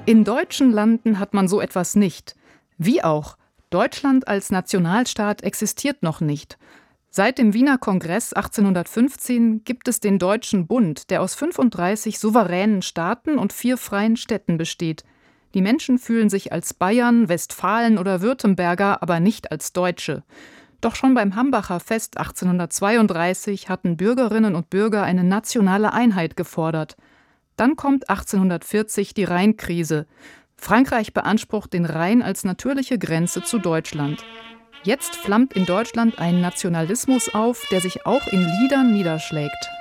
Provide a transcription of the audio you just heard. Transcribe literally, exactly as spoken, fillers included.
In deutschen Landen hat man so etwas nicht. Wie auch, Deutschland als Nationalstaat existiert noch nicht. Seit dem Wiener Kongress achtzehnhundertfünfzehn gibt es den Deutschen Bund, der aus fünfunddreißig souveränen Staaten und vier freien Städten besteht. Die Menschen fühlen sich als Bayern, Westfalen oder Württemberger, aber nicht als Deutsche. Doch schon beim Hambacher Fest achtzehnhundertzweiunddreißig hatten Bürgerinnen und Bürger eine nationale Einheit gefordert. Dann kommt achtzehnhundertvierzig die Rheinkrise. Frankreich beansprucht den Rhein als natürliche Grenze zu Deutschland. Jetzt flammt in Deutschland ein Nationalismus auf, der sich auch in Liedern niederschlägt.